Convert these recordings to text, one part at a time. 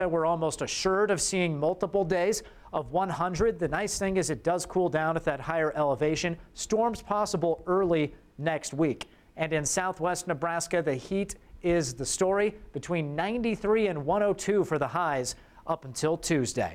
We're almost assured of seeing multiple days of 100. The nice thing is it does cool down at that higher elevation. Storms possible early next week. And in southwest Nebraska, the heat is the story, between 93 and 102 for the highs up until Tuesday.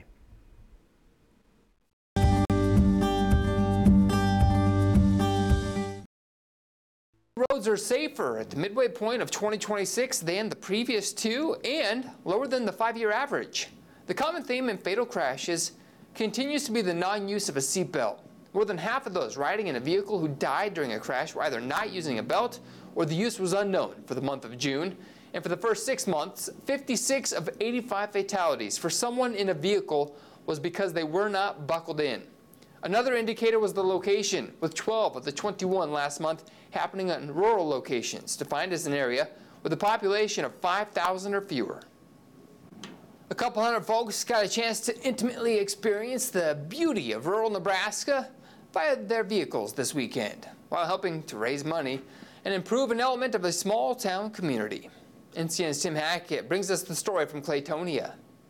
Roads are safer at the midway point of 2026 than the previous two and lower than the 5-year average. The common theme in fatal crashes continues to be the non-use of a seatbelt. More than half of those riding in a vehicle who died during a crash were either not using a belt or the use was unknown for the month of June. And for the first 6 months, 56 of 85 fatalities for someone in a vehicle was because they were not buckled in. Another indicator was the location, with 12 of the 21 last month happening in rural locations, defined as an area with a population of 5,000 or fewer. A couple hundred folks got a chance to intimately experience the beauty of rural Nebraska via their vehicles this weekend, while helping to raise money and improve an element of a small town community. NCN's Tim Hackett brings us the story from Claytonia.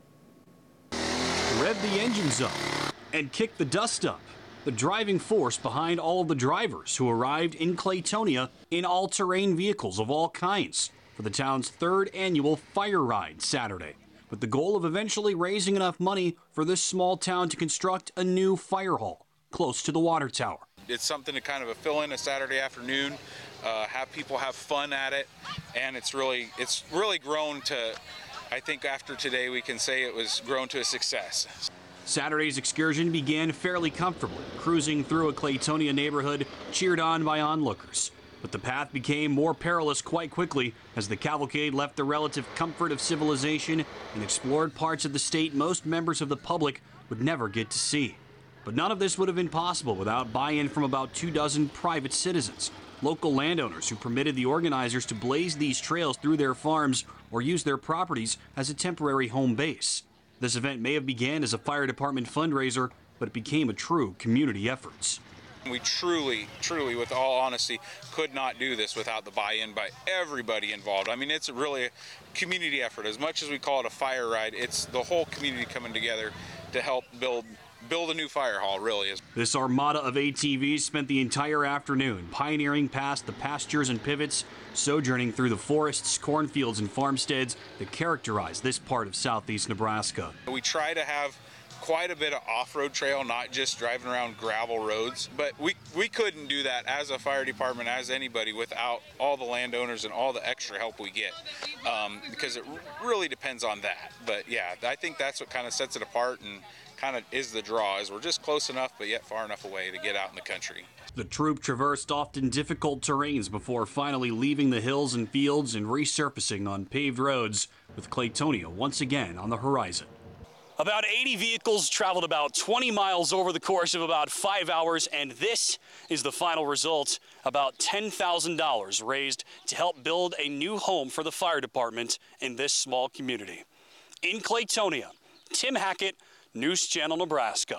Rev the engines up and kick the dust up. The driving force behind all of the drivers who arrived in Claytonia in all-terrain vehicles of all kinds for the town's 3rd annual fire ride Saturday, with the goal of eventually raising enough money for this small town to construct a new fire hall close to the water tower. It's something to kind of fill in a Saturday afternoon, have people have fun at it, and it's really grown to, I think after today we can say it was grown to a success. Saturday's excursion began fairly comfortably, cruising through a Claytonia neighborhood cheered on by onlookers. But the path became more perilous quite quickly as the cavalcade left the relative comfort of civilization and explored parts of the state most members of the public would never get to see. But none of this would have been possible without buy-in from about 24 private citizens, local landowners who permitted the organizers to blaze these trails through their farms or use their properties as a temporary home base. This event may have began as a fire department fundraiser, but it became a true community effort. We truly, with all honesty, could not do this without the buy-in by everybody involved. I mean, it's really a community effort. As much as we call it a fire ride, it's the whole community coming together to help build a new fire hall, really is. This armada of ATVs spent the entire afternoon pioneering past the pastures and pivots, sojourning through the forests, cornfields, and farmsteads that characterize this part of southeast Nebraska. We try to have quite a bit of off-road trail, not just driving around gravel roads, but we couldn't do that as a fire department, as anybody, without all the landowners and all the extra help we get, because it really depends on that. But yeah, I think that's what kind of sets it apart and kind of is the draw, is we're just close enough but yet far enough away to get out in the country. The troop traversed often difficult terrains before finally leaving the hills and fields and resurfacing on paved roads, with Claytonia once again on the horizon. About 80 vehicles traveled about 20 miles over the course of about 5 hours, and this is the final result. About $10,000 raised to help build a new home for the fire department in this small community. In Claytonia, Tim Hackett, News Channel, Nebraska.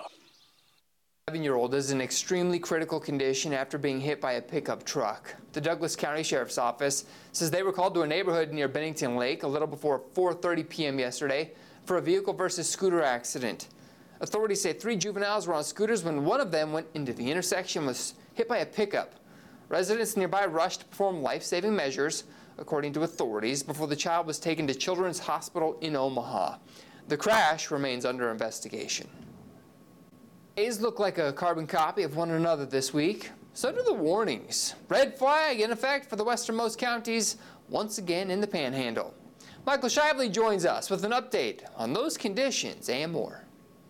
11-year-old is in extremely critical condition after being hit by a pickup truck. The Douglas County Sheriff's Office says they were called to a neighborhood near Bennington Lake a little before 4:30 p.m. yesterday for a vehicle versus scooter accident. Authorities say 3 juveniles were on scooters when one of them went into the intersection and was hit by a pickup. Residents nearby rushed to perform life-saving measures, according to authorities, before the child was taken to Children's Hospital in Omaha. The crash remains under investigation. Days look like a carbon copy of one another this week. So do the warnings. Red flag in effect for the westernmost counties, once again in the Panhandle. Michael Shively joins us with an update on those conditions and more.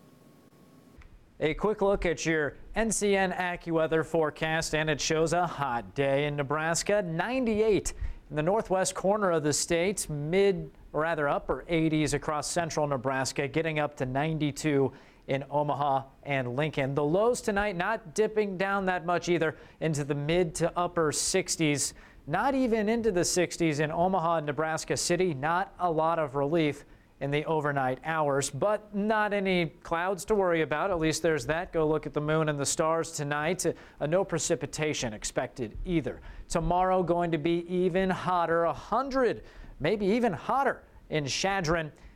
A quick look at your NCN AccuWeather forecast, and it shows a hot day in Nebraska. 98 in the northwest corner of the state, upper 80s across central Nebraska, getting up to 92 in Omaha and Lincoln. The lows tonight not dipping down that much either, into the mid to upper 60s, not even into the 60s in Omaha and Nebraska City. Not a lot of relief in the overnight hours, but not any clouds to worry about. At least there's that. Go look at the moon and the stars tonight. No precipitation expected either. Tomorrow going to be even hotter, 100, maybe even hotter in Chadron.